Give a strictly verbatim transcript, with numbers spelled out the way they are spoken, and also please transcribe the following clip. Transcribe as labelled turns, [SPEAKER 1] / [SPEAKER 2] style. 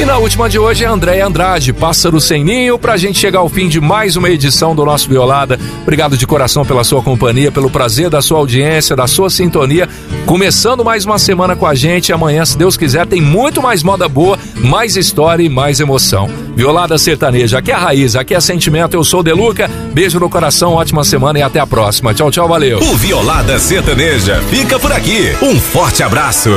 [SPEAKER 1] E na última de hoje é Andréia Andrade, Pássaro Sem Ninho, pra gente chegar ao fim de mais uma edição do nosso Violada. Obrigado de coração pela sua companhia, pelo prazer da sua audiência, da sua sintonia. Começando mais uma semana com a gente. Amanhã, se Deus quiser, tem muito mais moda boa, mais história e mais emoção. Violada Sertaneja, aqui é a raiz, aqui é sentimento. Eu sou o Deluca, beijo no coração, ótima semana e até a próxima. Tchau, tchau, valeu.
[SPEAKER 2] O Violada Sertaneja fica por aqui. Um forte abraço.